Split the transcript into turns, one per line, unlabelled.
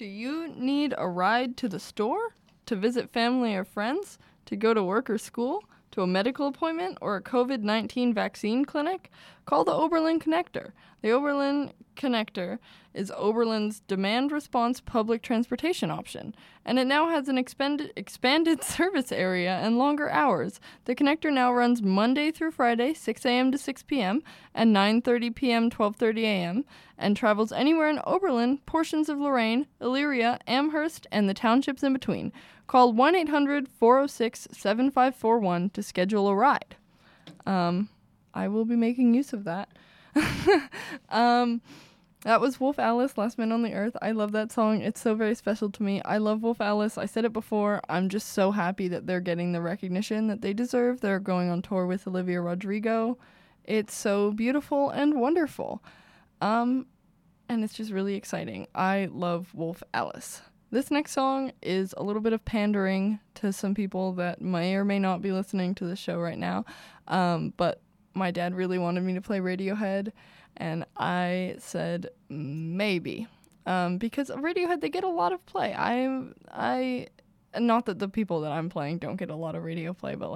Do you need a ride to the store, to visit family or friends, to go to work or school, to a medical appointment, or a COVID-19 vaccine clinic? Call the Oberlin Connector. The Oberlin Connector is Oberlin's demand response public transportation option, and it now has an expanded service area and longer hours. The Connector now runs Monday through Friday, 6 a.m. to 6 p.m., and 9:30 p.m., 12:30 a.m., and travels anywhere in Oberlin, portions of Lorraine, Elyria, Amherst, and the townships in between. Call 1-800-406-7541 to schedule a ride. I will be making use of that. That was Wolf Alice, Last Man on the Earth. I love that song. It's so very special to me. I love Wolf Alice. I said it before. I'm just so happy that they're getting the recognition that they deserve. They're going on tour with Olivia Rodrigo. It's so beautiful and wonderful. And it's just really exciting. I love Wolf Alice. This next song is a little bit of pandering to some people that may or may not be listening to the show right now. But my dad really wanted me to play Radiohead, and I said maybe. Because Radiohead, they get a lot of play. Not that the people that I'm playing don't get a lot of radio play, but